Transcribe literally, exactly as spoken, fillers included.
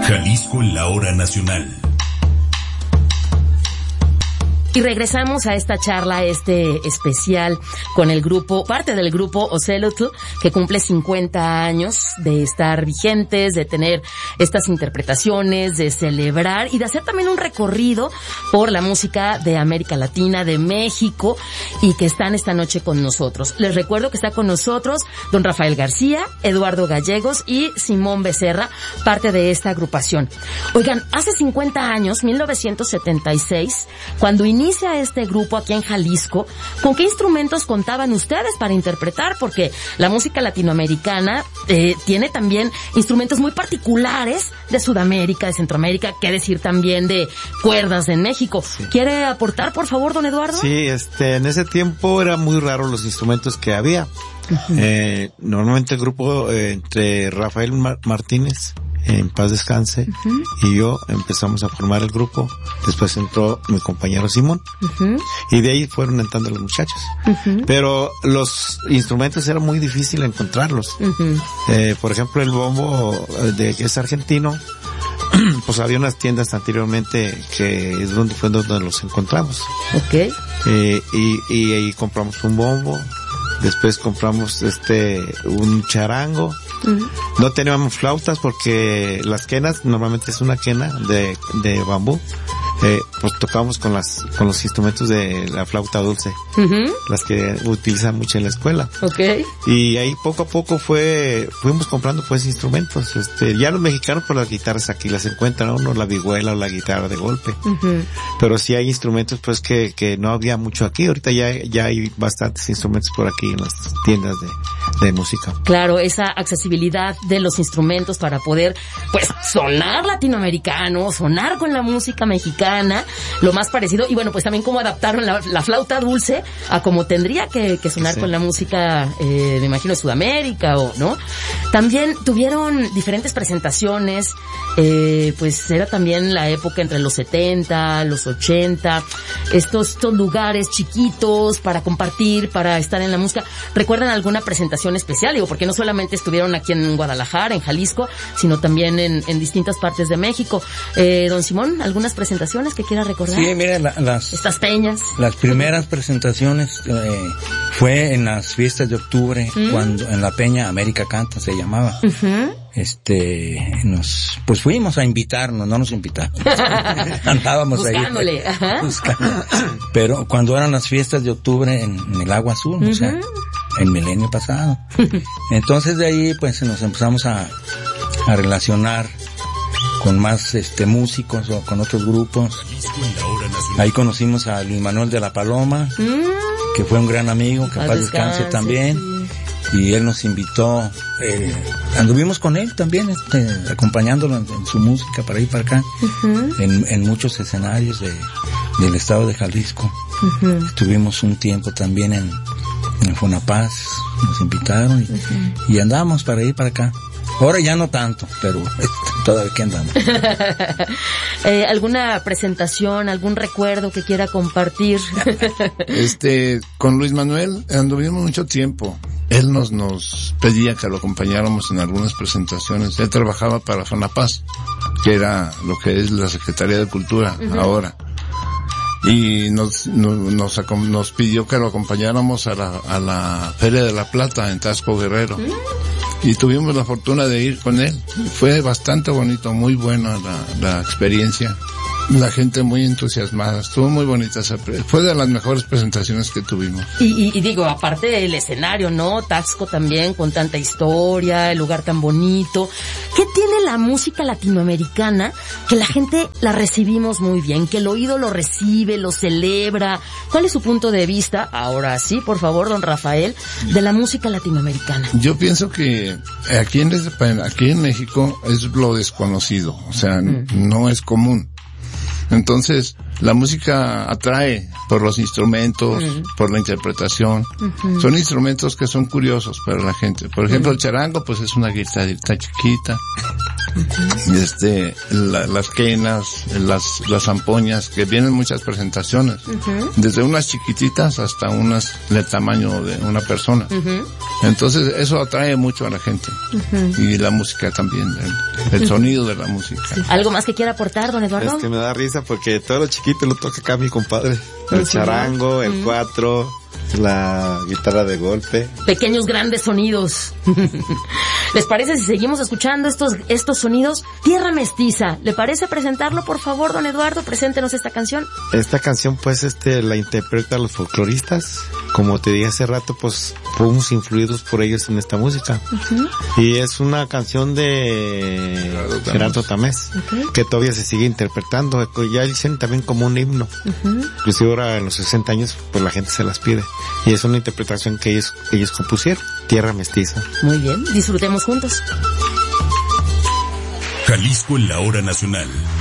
Jalisco en la hora nacional. Y regresamos a esta charla, este especial con el grupo, parte del grupo Ocelotl, que cumple cincuenta años de estar vigentes, de tener estas interpretaciones, de celebrar y de hacer también un recorrido por la música de América Latina, de México, y que están esta noche con nosotros. Les recuerdo que está con nosotros don Rafael García, Eduardo Gallegos y Simón Becerra, parte de esta agrupación. Oigan, hace cincuenta años, mil novecientos setenta y seis, cuando inicia Inicia este grupo aquí en Jalisco, ¿con qué instrumentos contaban ustedes para interpretar? Porque la música latinoamericana eh, tiene también instrumentos muy particulares de Sudamérica, de Centroamérica, qué decir también de cuerdas en México. Sí. ¿Quiere aportar, por favor, don Eduardo? Sí, este, en ese tiempo era muy raro los instrumentos que había. Uh-huh. Eh, normalmente el grupo eh, entre Rafael Mar- Martínez, en paz descanse, uh-huh, y yo empezamos a formar el grupo. Después entró mi compañero Simón, uh-huh, y de ahí fueron entrando los muchachos. Uh-huh. Pero los instrumentos era muy difícil encontrarlos. Uh-huh. Eh, por ejemplo, el bombo de que es argentino, pues había unas tiendas anteriormente que es donde fue donde los encontramos. Okay. Eh, y, y ahí compramos un bombo. Después compramos este un charango. Uh-huh. No teníamos flautas porque las quenas, normalmente es una quena de, de bambú. Eh, pues tocamos con las, con los instrumentos de la flauta dulce. Uh-huh. Las que utilizan mucho en la escuela. Okay. Y ahí poco a poco fue, fuimos comprando pues instrumentos. Este, ya los mexicanos por las guitarras aquí las encuentran uno, la vihuela o la guitarra de golpe. Uh-huh. Pero sí hay instrumentos pues que, que no había mucho aquí. Ahorita ya, ya hay bastantes instrumentos por aquí en las tiendas de, de música. Claro, esa accesibilidad de los instrumentos para poder, pues, sonar latinoamericano, sonar con la música mexicana, lo más parecido, y bueno, pues también cómo adaptaron la, la flauta dulce a como tendría que, que sonar, sí, con la música, eh, me imagino, de Sudamérica, o, ¿no? También tuvieron diferentes presentaciones, eh, pues era también la época entre los setenta, los ochenta, estos, estos lugares chiquitos para compartir, para estar en la música. ¿Recuerdan alguna presentación especial? Digo, porque no solamente estuvieron aquí en Guadalajara, en Jalisco, sino también en, en distintas partes de México. Eh, don Simón, ¿algunas presentaciones que quiera recordar? Sí, mira, la, las... Estas peñas. Las primeras presentaciones eh, fue en las fiestas de octubre, ¿Mm? Cuando en la peña América Canta se llamaba. Uh-huh. Este, nos, pues fuimos a invitarnos, no nos invitaron. Andábamos buscándole, ahí. Ajá. Buscando. Pero cuando eran las fiestas de octubre en, en el Agua Azul, uh-huh, o sea, el milenio pasado. Entonces de ahí pues nos empezamos a, a relacionar con más este músicos o con otros grupos. Ahí conocimos a Luis Manuel de la Paloma, mm, que fue un gran amigo, que paz descanse también, sí. Y él nos invitó, eh, anduvimos con él también, este, acompañándolo en, en su música para ir para acá, uh-huh, en, en muchos escenarios de, del estado de Jalisco. Uh-huh. Estuvimos un tiempo también en, en Fonapaz, nos invitaron y, uh-huh, y andamos para ir para acá. Ahora ya no tanto, pero todavía que andamos. eh, ¿Alguna presentación, algún recuerdo que quiera compartir? este, con Luis Manuel anduvimos mucho tiempo. Él nos, nos pedía que lo acompañáramos en algunas presentaciones. Él trabajaba para Fonapaz, que era lo que es la Secretaría de Cultura, uh-huh, ahora. Y nos, nos, nos, nos pidió que lo acompañáramos a la, a la Feria de la Plata en Taxco Guerrero. Uh-huh. Y tuvimos la fortuna de ir con él. Fue bastante bonito, muy buena la, la experiencia. La gente muy entusiasmada, estuvo muy bonita esa pre- fue de las mejores presentaciones que tuvimos. Y, y, y digo, aparte del escenario, ¿no? Taxco también, con tanta historia, el lugar tan bonito. ¿Qué tiene la música latinoamericana que la gente la recibimos muy bien, que el oído lo recibe, lo celebra? ¿Cuál es su punto de vista, ahora sí, por favor, don Rafael, de la música latinoamericana? Yo pienso que aquí en, aquí en México es lo desconocido, o sea, mm. no es común. Entonces, la música atrae por los instrumentos, uh-huh, por la interpretación. Uh-huh. Son instrumentos que son curiosos para la gente. Por ejemplo, uh-huh, el charango, pues es una guitarrita chiquita. y este, la, las quenas, las, las zampoñas, que vienen muchas presentaciones, uh-huh. desde unas chiquititas hasta unas del tamaño de una persona. Uh-huh. Entonces eso atrae mucho a la gente. Uh-huh. Y la música también, el, el sonido de la música. Sí. ¿Algo más que quiera aportar, don Eduardo? Es que me da risa porque todo lo chiquito lo toca acá mi compadre. El uh-huh. charango, el uh-huh. cuatro, la guitarra de golpe. Pequeños grandes sonidos. ¿Les parece si seguimos escuchando estos estos sonidos? Tierra Mestiza. ¿Le parece presentarlo, por favor, don Eduardo? Preséntenos esta canción. Esta canción, pues, este, la interpretan los folcloristas. Como te dije hace rato, pues, fuimos influidos por ellos en esta música. Uh-huh. Y es una canción de Gerardo Tamés, okay. que todavía se sigue interpretando. Ya dicen también como un himno. Uh-huh. Inclusive ahora en los sesenta años, pues la gente se las pide. Y es una interpretación que ellos, ellos compusieron. Tierra Mestiza. Muy bien, disfrutemos juntos. Jalisco en la hora nacional.